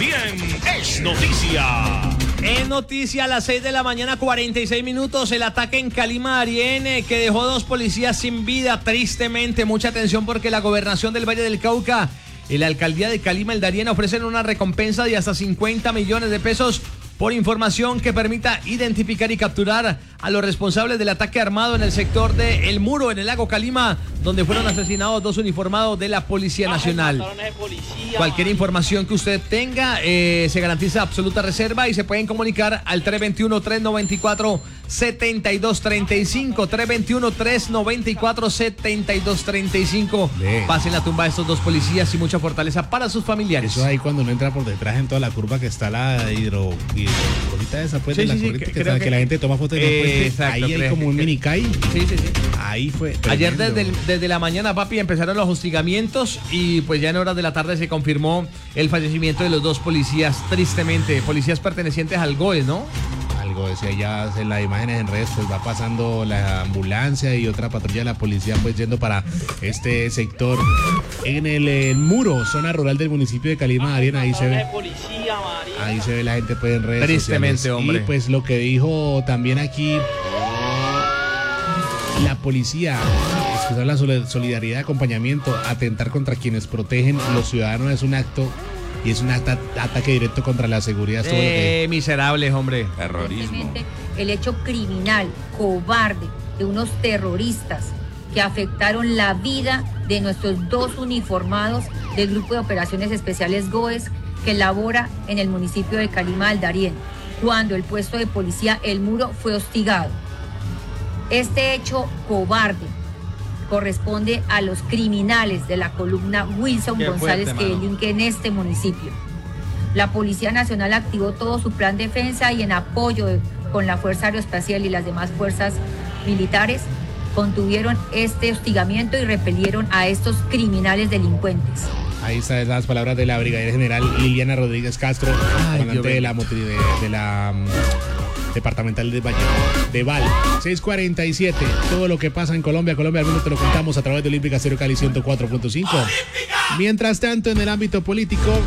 también es noticia. En noticia a las 6 de la mañana, 46 minutos, el ataque en Calima, Darién, que dejó 2 policías sin vida, tristemente. Mucha atención porque la gobernación del Valle del Cauca y la alcaldía de Calima, el Darién, ofrecen una recompensa de hasta 50 millones de pesos por información que permita identificar y capturar a los responsables del ataque armado en el sector de El Muro, en el lago Calima, donde fueron asesinados 2 uniformados de la Policía Nacional. Cualquier información que usted tenga, se garantiza absoluta reserva y se pueden comunicar al 321-394-7235, 321-394-7235. Pasen la tumba de estos 2 policías y mucha fortaleza para sus familiares. Eso ahí cuando uno entra por detrás en toda la curva que está la ahorita esa pues, sí, de la corriente que la gente toma fotos de los puentes, ahí hay como un mini CAI. Sí. Ahí fue tremendo. Ayer desde la mañana, papi, empezaron los hostigamientos y pues ya en horas de la tarde se confirmó el fallecimiento de los 2 policías, tristemente, policías pertenecientes al GOES, ¿no? Algo decía ya en las imágenes en redes, pues va pasando la ambulancia y otra patrulla de la policía pues yendo para este sector en el Muro, zona rural del municipio de Calima, Darién. Ahí se ve la gente pues en redes tristemente sociales. Hombre. Y pues lo que dijo también aquí la policía, expresar la solidaridad, acompañamiento, atentar contra quienes protegen los ciudadanos es un acto y es un ataque directo contra la seguridad. Miserables, hombre. Terrorismo. El hecho criminal, cobarde, de unos terroristas que afectaron la vida de nuestros 2 uniformados del Grupo de Operaciones Especiales GOES que labora en el municipio de Calima del Darién, cuando el puesto de policía El Muro fue hostigado. Este hecho cobarde corresponde a los criminales de la columna Wilson González que delinque en este municipio. La Policía Nacional activó todo su plan de defensa y en apoyo con la Fuerza Aeroespacial y las demás fuerzas militares contuvieron este hostigamiento y repelieron a estos criminales delincuentes. Ahí están las palabras de la brigadier general Liliana Rodríguez Castro, comandante de la departamental de Valle de Val. 6:47. Todo lo que pasa en Colombia al mundo te lo contamos a través de Olímpica Stereo Cali 104.5. Mientras tanto, en el ámbito político,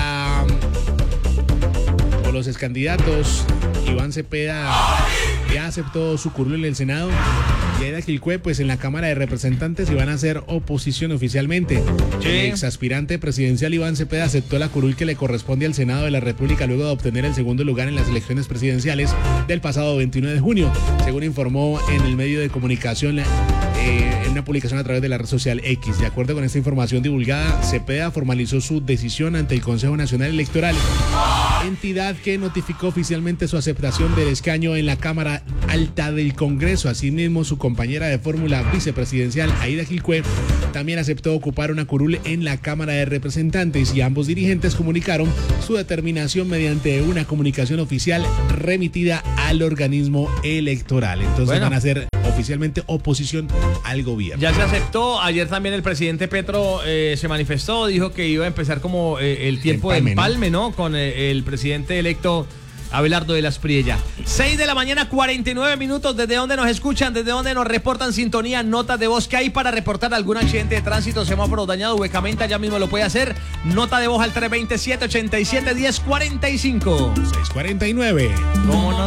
los excandidatos, Iván Cepeda ya aceptó su curul en el Senado y Aida Quilcue pues en la Cámara de Representantes y van a hacer oposición oficialmente. Sí. El exaspirante presidencial Iván Cepeda aceptó la curul que le corresponde al Senado de la República luego de obtener el segundo lugar en las elecciones presidenciales del pasado 21 de junio, según informó en el medio de comunicación en una publicación a través de la red social X. De acuerdo con esta información divulgada, Cepeda formalizó su decisión ante el Consejo Nacional Electoral, entidad que notificó oficialmente su aceptación del escaño en la Cámara Alta del Congreso. Asimismo, su compañera de fórmula vicepresidencial, Aida Quilcue, también aceptó ocupar una curul en la Cámara de Representantes y ambos dirigentes comunicaron su determinación mediante una comunicación oficial remitida al organismo electoral. Entonces van a hacer oficialmente oposición al gobierno. Ya se aceptó. Ayer también el presidente Petro se manifestó, dijo que iba a empezar como el tiempo de empalme, ¿no? Con el presidente electo Abelardo de la Espriella. 6 de la mañana, 49 minutos. ¿Desde dónde nos escuchan? ¿Desde dónde nos reportan sintonía? Notas de voz que hay para reportar algún accidente de tránsito, semáforo dañado, huecamenta, ya mismo lo puede hacer. Nota de voz al 327-87-1045. 6:49. ¿Cómo no?